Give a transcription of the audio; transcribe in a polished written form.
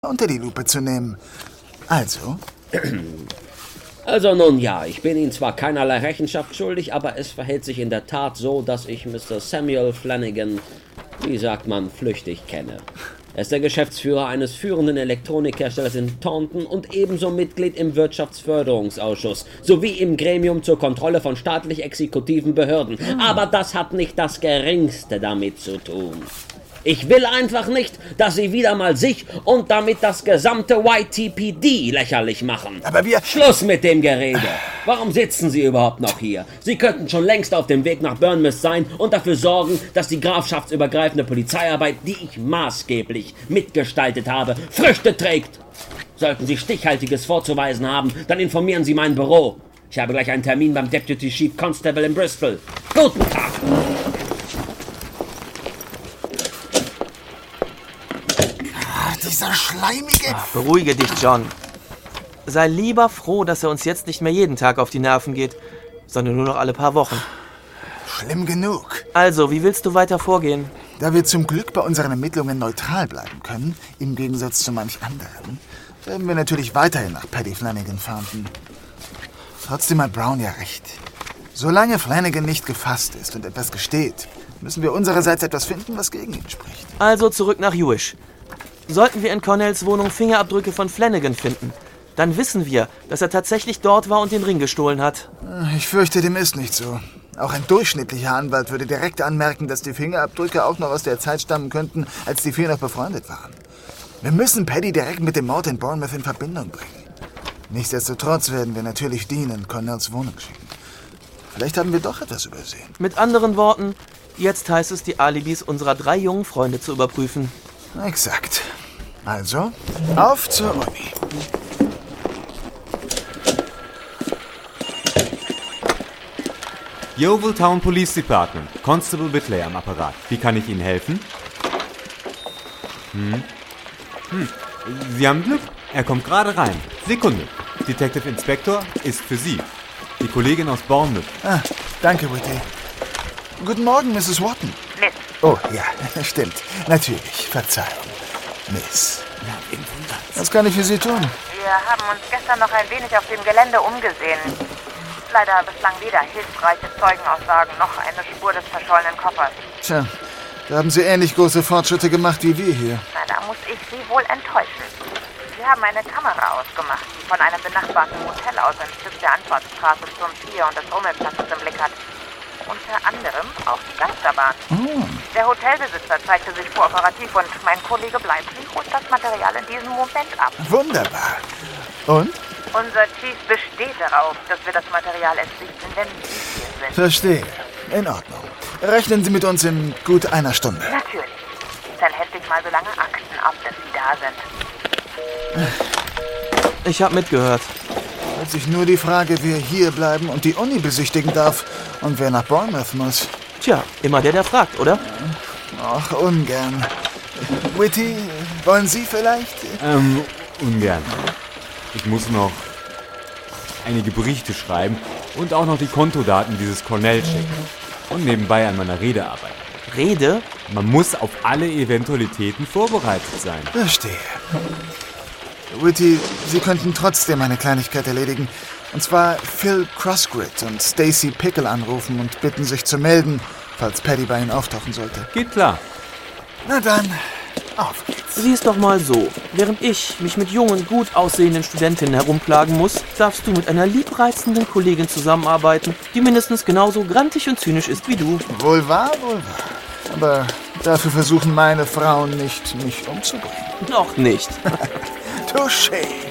unter die Lupe zu nehmen. Also? Also nun ja, ich bin Ihnen zwar keinerlei Rechenschaft schuldig, aber es verhält sich in der Tat so, dass ich Mr. Samuel Flanagan, wie sagt man, flüchtig kenne. Er ist der Geschäftsführer eines führenden Elektronikherstellers in Taunton und ebenso Mitglied im Wirtschaftsförderungsausschuss sowie im Gremium zur Kontrolle von staatlich-exekutiven Behörden. Aber das hat nicht das Geringste damit zu tun. Ich will einfach nicht, dass Sie wieder mal sich und damit das gesamte YTPD lächerlich machen. Aber wir... Schluss mit dem Gerede. Warum sitzen Sie überhaupt noch hier? Sie könnten schon längst auf dem Weg nach Bournemouth sein und dafür sorgen, dass die grafschaftsübergreifende Polizeiarbeit, die ich maßgeblich mitgestaltet habe, Früchte trägt. Sollten Sie Stichhaltiges vorzuweisen haben, dann informieren Sie mein Büro. Ich habe gleich einen Termin beim Deputy Chief Constable in Bristol. Guten Tag. Dieser schleimige... Beruhige dich, John. Sei lieber froh, dass er uns jetzt nicht mehr jeden Tag auf die Nerven geht, sondern nur noch alle paar Wochen. Schlimm genug. Also, wie willst du weiter vorgehen? Da wir zum Glück bei unseren Ermittlungen neutral bleiben können, im Gegensatz zu manch anderen, werden wir natürlich weiterhin nach Paddy Flanagan fahnden. Trotzdem hat Brown ja recht. Solange Flanagan nicht gefasst ist und etwas gesteht, müssen wir unsererseits etwas finden, was gegen ihn spricht. Also zurück nach Hewish. Sollten wir in Cornells Wohnung Fingerabdrücke von Flanagan finden, dann wissen wir, dass er tatsächlich dort war und den Ring gestohlen hat. Ich fürchte, dem ist nicht so. Auch ein durchschnittlicher Anwalt würde direkt anmerken, dass die Fingerabdrücke auch noch aus der Zeit stammen könnten, als die vier noch befreundet waren. Wir müssen Paddy direkt mit dem Mord in Bournemouth in Verbindung bringen. Nichtsdestotrotz werden wir natürlich Dean in Cornells Wohnung schicken. Vielleicht haben wir doch etwas übersehen. Mit anderen Worten, jetzt heißt es, die Alibis unserer 3 jungen Freunde zu überprüfen. Exakt. Also, auf zur Uni. Yeovil Town Police Department. Constable Whitley am Apparat. Wie kann ich Ihnen helfen? Sie haben Glück. Er kommt gerade rein. Sekunde. Detective Inspector ist für Sie. Die Kollegin aus Bournemouth. Danke, Whitley. Guten Morgen, Mrs. Wotton. Miss. Oh, ja, stimmt. Natürlich. Verzeihung. Miss. Ja, wen wundert's? Was kann ich für Sie tun? Wir haben uns gestern noch ein wenig auf dem Gelände umgesehen. Leider bislang weder hilfreiche Zeugenaussagen noch eine Spur des verschollenen Koffers. Tja, da haben Sie ähnlich große Fortschritte gemacht wie wir hier. Na, da muss ich Sie wohl enttäuschen. Wir haben eine Kamera ausgemacht, die von einem benachbarten Hotel aus ein Stück der Anfahrtsstraße zum Pier und des Rummelplatzes im Blick hat. Unter anderem auch die Geisterbahn. Der Hotelbesitzer zeigte sich kooperativ und mein Kollege Bleiby holt das Material in diesem Moment ab. Wunderbar. Und? Unser Chief besteht darauf, dass wir das Material erst sichten, wenn Sie hier sind. Verstehe. In Ordnung. Rechnen Sie mit uns in gut einer Stunde. Natürlich. Dann hefte ich mal so lange Akten ab, dass Sie da sind. Ich habe mitgehört. Stellt sich nur die Frage, wer hier bleiben und die Uni besichtigen darf und wer nach Bournemouth muss. Tja, immer der fragt, oder? Ach, ungern. Whitty, wollen Sie vielleicht? Ungern. Ich muss noch einige Berichte schreiben und auch noch die Kontodaten dieses Cornell checken. Und nebenbei an meiner Rede arbeiten. Rede? Man muss auf alle Eventualitäten vorbereitet sein. Verstehe. Whitty, Sie könnten trotzdem eine Kleinigkeit erledigen. Und zwar Phil Crossgrid und Stacy Pickle anrufen und bitten, sich zu melden, falls Paddy bei Ihnen auftauchen sollte. Geht klar. Na dann, auf geht's. Sieh es doch mal so. Während ich mich mit jungen, gut aussehenden Studentinnen herumplagen muss, darfst du mit einer liebreizenden Kollegin zusammenarbeiten, die mindestens genauso grantig und zynisch ist wie du. Wohl wahr, wohl wahr. Aber dafür versuchen meine Frauen nicht, mich umzubringen. Noch nicht. Touché.